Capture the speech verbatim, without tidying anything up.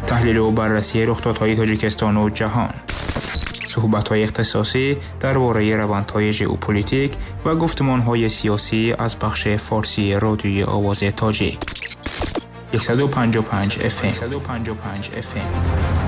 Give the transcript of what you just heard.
تحلیل و بررسی رخدادهای تاجیکستان و جهان، صحبت‌های اختصاصی درباره روندهای ژئوپلیتیک و گفتمان‌های سیاسی از بخش فارسی رادیوی آواز تاجیک. صد و پنجاه و پنج اف ام